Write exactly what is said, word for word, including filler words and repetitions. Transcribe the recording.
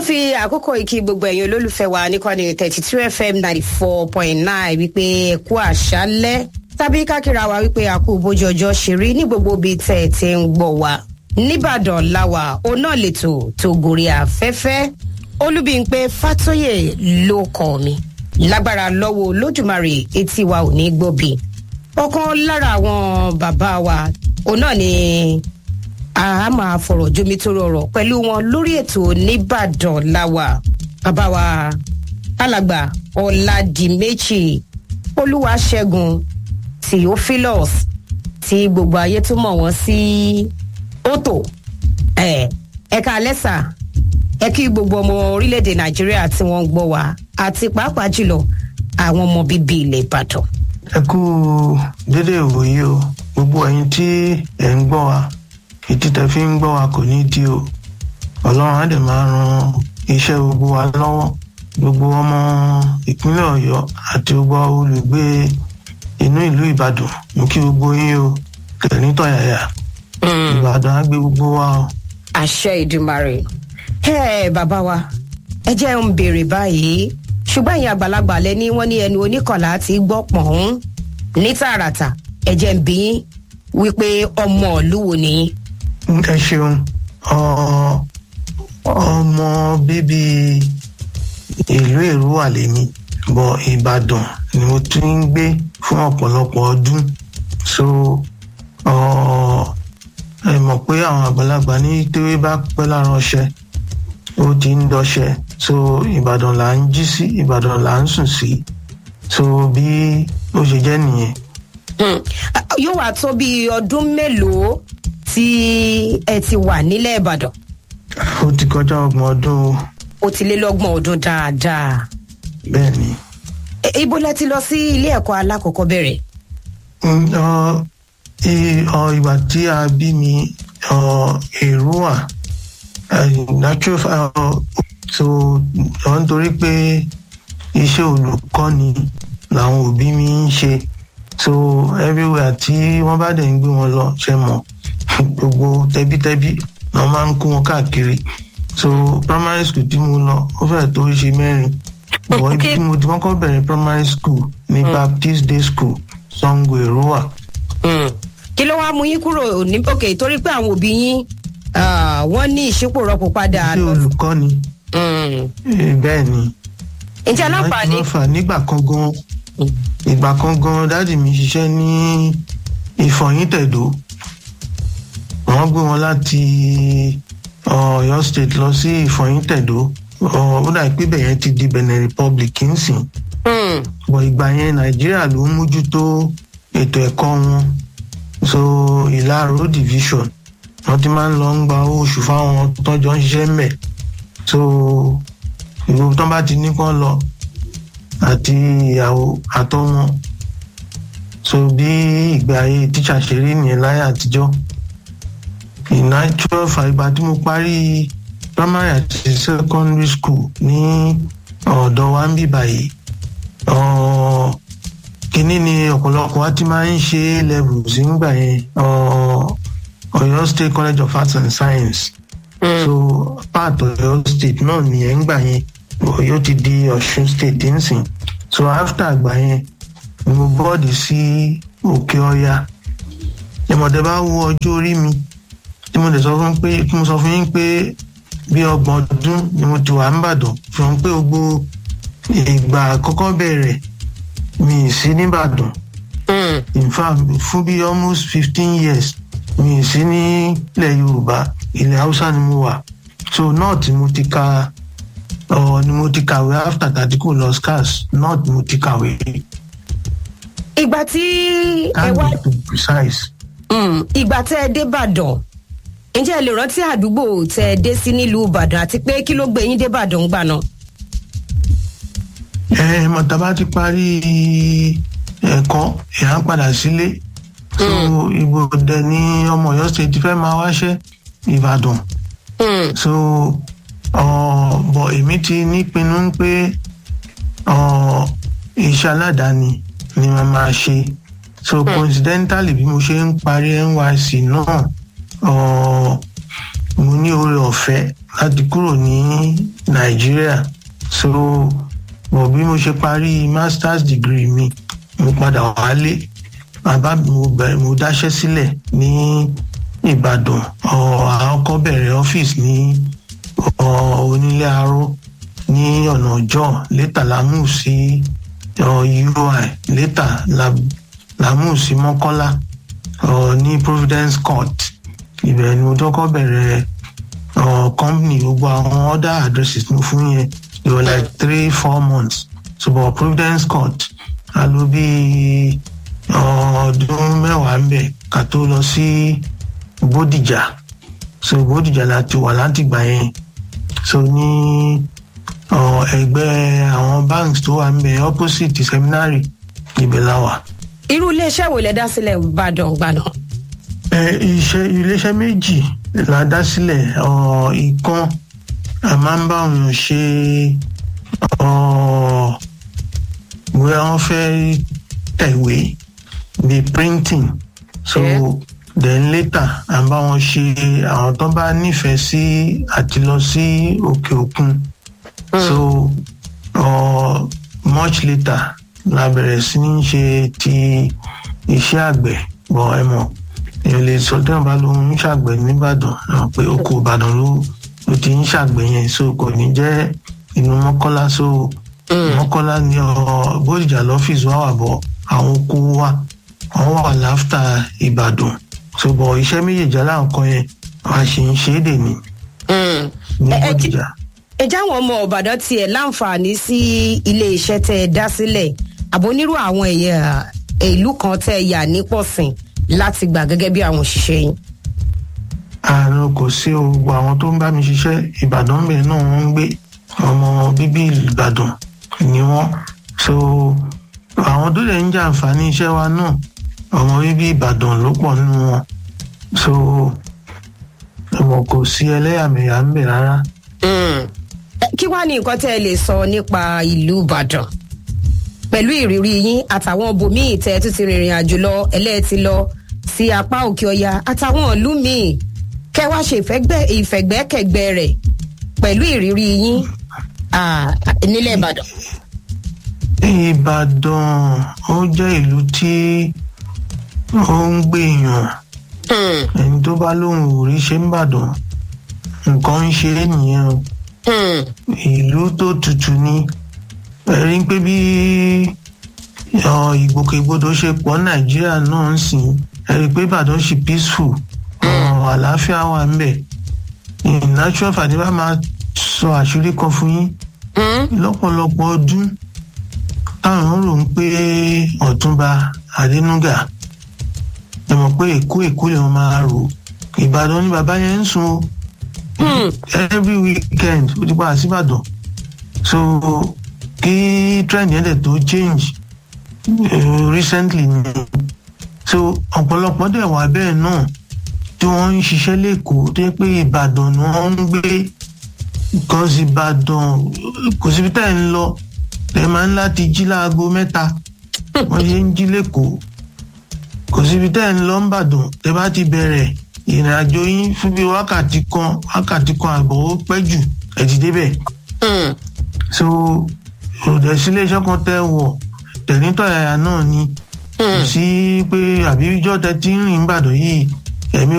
fi àkókò ìkí gbogbo ẹ̀yin olólùfẹ́ wa níkànnì thirty two f m ninety four point nine wípé ẹ kú àṣálẹ́ tàbí kákìrà wa wípé a kú bójú ọjọ́ ṣeré ní gbogbo ibi tẹ́ ẹ ti ń gbọ́ wa. Nìbàdàn làwà òun náà lètò tó gòrí afẹ́fẹ́ Olúbímpé Fátóyè ló kọ́ mi lágbára lọ́wọ́ Olódùmarè etí wa ò ní gbòbí. Ọ̀kan lára àwọn bàbá wa òun náà ni a máa fọ̀rọ̀ jomitoro ọ̀rọ̀ pẹ̀lú wọn lórí ètò Nìbàdàn làwà. Bàbá wa alàgbà Ọládìméjì Olúwaṣẹ́gun Theophilus tí gbogbo ayé tó mọ̀ wọ́n sí Otto ẹ̀ ẹ̀ka lẹ́sà ẹ kí gbogbo ọmọ orílẹ̀-èdè Nàìjíríà tí wọ́n ń gbọ́ wa àti pàápàá jùlọ àwọn ọmọ bíbí ilẹ̀ Ìbàdàn. Ẹ kú dédé ìwòyí o gbogbo ẹ̀yin tí ẹ ń gbọ́ wa ìdí tẹ́ fi ń gbọ́ wa kò ní di o Ọlọ́run á dẹ̀ máa ran iṣẹ́ gbogbo wa lọ́wọ́ gbogbo ọmọ ìpínlẹ̀ Ọ̀yọ́ àti gbogbo olùgbé inú ìlú Ìbàdàn mú kí gbogbo yín o tẹ̀rín tọ̀yàyà Ìbàdàn á gbé gbogbo wa o. Àṣẹ Ìdùmarè. ẹ bàbá wa ẹ jẹ́ ń béèrè báyìí ṣùgbọ́n ẹ̀yin àgbàlagbà lẹ ní wọ́n ní ẹnu oníkànlá ti gbọ́ pọ̀n ní tààràtà ẹ jẹ́ ń bí wípé ọmọ ìlú wo ni. ẹ ṣeun ọmọ bíbí ìlú Èrúwà lèmi bọ̀ Ìbàdàn ni mo tún ń gbé fún ọ̀pọ̀lọpọ̀ ọdún so ẹ mọ̀ pé àwọn àgbàlagbà ní tẹ́wé bá pẹ́ lára ọṣẹ ó ti ń dọṣẹ so Ìbàdàn là ń jí sí Ìbàdàn là ń sùn sí so bí ó ṣe jẹ́ nìyẹn. yóò wá tó bí ọdún mélòó tí ẹ ti wà nílẹ̀ Ìbàdàn. ó ti kọjá ọgbọ̀n ọdún o. ó ti lé lọ́gbọ̀n ọdún dáadáa. bẹ́ẹ̀ ni. ibo lẹ ti lọ sí ilé ẹ̀kọ́ alákọ̀ọ́kọ́ bẹ̀rẹ̀. ìgbà tí a bí mi Èrúwà natural so nítorí pé iṣẹ́ olùkọ́ni làwọn òbí mi ń ṣe so everywhere tí wọ́n bá dẹ̀ ń gbé wọn lọ ṣe mọ̀ gbogbo tẹbítẹbí náà máa ń kó wọn káàkiri so primary school tí mo lọ ó fẹ́ẹ̀ tó ṣe mẹ́rin bọ̀ ibi tí mo ti kọ́kọ́ bẹ̀rẹ̀ primary school ní Baptist Day School Sango Èrúwà. kí ló wá mú yín kúrò ní òkè torí pé àwọn òbí yín wọ́n ní ìṣípò rọ́pò padà. iṣẹ́ olùkọ́ni bẹ́ẹ̀ ni. ǹjẹ́ aláǹfààní. nígbà kan gan ìgbà kan gan dáàdì mi ṣiṣẹ́ ní Ìfọ̀yín Tẹ̀dó wọ́n gbé wọn láti Ọ̀yọ́ state lọ sí Ìfọ̀yín Tẹ̀dó ó dà pé bẹ̀yẹn ti di Benin Republic ń sìn bọ̀ ìgbà yẹn Nàìjíríà ló ń mójútó ètò ẹ̀kọ́ wọn so Ìláró division wọ́n ti máa ń lọ ń gba owó oṣù fáwọn tọ́jọ́ ń ṣiṣẹ́ mẹ́ so ìgbò tán bá ti ní kán lọ àti ìyàwó àtọmọ so bí ìgbé ayé tíṣà ṣe rí nìyẹn láyé àtijọ́ ìná twelve ìgbà tí mo parí primary àti secondary school ní ọ̀dọ̀ wa ń bí báyìí kínní ni ọ̀pọ̀lọpọ̀ wa ti máa ń ṣe levels nígbà yẹn Ọ̀yọ́ State College of Arts and Science mm. so part Ọ̀yọ́ State náà nìyẹn ńgbà yẹn Ọ̀yọ́ ti di Ọ̀ṣun State nsìn so after àgbà yẹn mo bọ́ọ̀dì sí Òkè Ọya ìmọ̀dé bá wo ọjọ́ orí mi tí mo lè sọ fún pé tí mo sọ fún yín pé bí ọgbọ̀n ọdún ni mo ti wà níbàdàn fún pé gbogbo ìgbà àkọ́kọ́ bẹ̀rẹ̀ mi sí níbàdàn in fact fún bí almost fifteen years mi sí ní ilẹ̀ Yorùbá ilẹ̀ Haúsá ni mo wà so north mo ti ka ọ ni mo ti kàwé after tàbí kò lọ scars north mo ti kàwé. ìgbà tí ẹ wá to be precise. ìgbà tẹ́ ẹ dé Ìbàdàn ǹjẹ́ ẹ lè rántí àdúgbò tẹ́ ẹ dé sí nílùú Ìbàdàn àti pé kí ló gbé yín dé Ìbàdàn gbà náà. ẹ mọ̀tà bá ti parí ẹ̀kọ́ ẹ̀ á padà sílé so ìbò dẹ̀ ní ọmọ Ọ̀yọ́ State fẹ́ máa wáṣẹ́ Ìbàdàn so bọ̀ èmi ti nípinnu pé iṣẹ́ aládàáni ni màá máa ṣe so coincidentally bí mo ṣe ń parí N Y S C náà mo ní oore ọ̀fẹ́ láti kúrò ní nàìjíríà. So bọ̀ bí mo ṣe parí masters degree mi mo padà wálé, bàbá mi mo bẹ̀rẹ̀ mo dáṣẹ́ sílẹ̀ ní ìbàdàn. àkọ́kọ́ bẹ̀rẹ̀ ọ́fíìsì ní onílé aró ní ọ̀nà ọjọ́, létà la move sí U I, létà la move sí mọ́kọ́lá ní providence court. Ibẹ̀ ni mo tọ́kọ́ bẹ̀rẹ̀ company. Gbogbo àwọn other addresses mo fún yẹn they were like three four months. So but providence court a lò bí ọdún mẹ́wàá ń bẹ̀ ká tó lọ sí bódìjà. So bódìjà láti wà láti gbà yẹn. So ní ẹgbẹ́ àwọn banks tó wà ń bẹ̀ opposite seminary ibẹ̀ la wà. Irú iléeṣẹ́ wo lẹ dá sílẹ̀ Ìbàdàn gbàná? iṣẹ́ iléeṣẹ́ méjì la dá sílẹ̀. ìkan a máa ń bá wọn ṣe bóyá wọ́n fẹ́ tẹ̀wé bíi printing. So yeah. Then later a bá wọn ṣe àwọn tó bá nífẹ̀ẹ́ sí àti lọ sí òkè òkun. So uh, much later la bẹ̀rẹ̀ sí ní ṣe ti iṣẹ́ àgbẹ̀. bọ̀ ẹ mọ̀ èèyàn lè sọ tí wọn bá ló ń ṣàgbẹ̀ nìbàdàn pé oko ìbàdàn ló ló ti ń ṣàgbẹ̀ yẹn. So kò ní jẹ́ inú mọ́kọ́lá. So mọ́kọ́lá ni bódìjà lọ́fíìsì wa wà, bọ̀ àwọn oko wa wọ́n wà láfta ìbàdàn. So bọ̀ iṣẹ́ méjèèjì aláǹkan yẹn wọ́n á ṣe ń ṣe é dè ní ní bódìjà. ẹ jáwọn ọmọ ìbàdàn tiẹ̀ láǹfààní sí ilé iṣẹ́ tẹ́ ẹ dá sílẹ̀ àbónírú àwọn ẹ̀yà ìlú kan tẹ́ ẹ yà ní pọ̀sìn láti gbà gẹ́gẹ́ bí àwọn òṣìṣẹ́ yín? àrùn kò sí gbogbo àwọn tó ń bá mi ṣiṣẹ́ ìbàdàn bẹ́ẹ̀ náà wọ́n ń gbé, ọmọ bíbí ìbàdàn ni wọ́n. So àwọn tó lè ń jẹ àǹfààní iṣẹ́ wa náà ọmọ bíbí ìbàdàn ló pọ̀ nínú wọn. So ọmọ kò sí ẹlẹ́yàmẹ̀yà ń bẹ̀ rárá. kí wàá ní nǹkan tẹ́ ẹ lè sọ nípa ìlú ìbàdàn pẹ̀lú ìrírí yín àtàwọn ibòmíì tẹ́ ẹ tún ti rìnrìn àjò lọ ẹlẹ́ẹ̀tì lọ sí apá òkè ọya àtàwọn ìlú míì, kẹ́ wá ṣe ìfẹ̀gbẹ́kẹ̀gbẹ́ rẹ̀ pẹ̀lú ìrírí yín nílẹ̀ ìbàdàn. ìbàdàn ó jẹ́ ìlú tí ó ń gbèyàn. ẹni tó bá lóun ò rí ṣe ń bàdàn nǹkan ń ṣe é nìyẹn o. ìlú tó tutù ni. ẹ̀rí pé bí ìgbòkègbodò ṣe pọ̀ nàìjíríà náà ń sìn, ẹ̀rí pé ìbàdàn ṣe peaceful. àlàáfíà wà ń bẹ̀. natural fàdébà máa sọ àṣírí kan fún yín. lọ́pọ̀lọpọ̀ ọdún táwọn rò ń pé ọ̀túnba adénúgà ẹ mọ̀ pé èkó èkó lè máa rò, ìbàdàn ni bàbá yẹn ń sùn o. every weekend ó ti padà síbàdàn. so kí trend yẹn dẹ̀ tó change uh, recently ni. so ọ̀pọ̀lọpọ̀ dẹ̀ wà bẹ́ẹ̀ náà tí wọ́n ń ṣiṣẹ́ lẹ́kọ̀ọ́ tó yẹ pé ìbàdàn ni wọ́n ń gbé. because ìbàdàn kò síbi tá ẹ̀ ń lọ ẹ máa ń láti jí láago mẹ́ta wọ́n ṣe ń jí lẹ́kọ̀ọ́. kò síbi tá ẹ̀ ń lọ ń bàdàn ẹ bá ti bẹ̀rẹ̀ ìrìn àjò yín fún bí wákàtí kan wákàtí kan àbọ̀ ó pẹ́ jù ẹ ti débẹ̀. so òdẹ̀ sílé iṣẹ́ kan tẹ́ wọ̀ tẹ̀nítọ̀ yàyà náà ni. kò sí pé àbí ìjọ́ tẹ ti ń rìn ìbàdàn yìí ẹ̀mí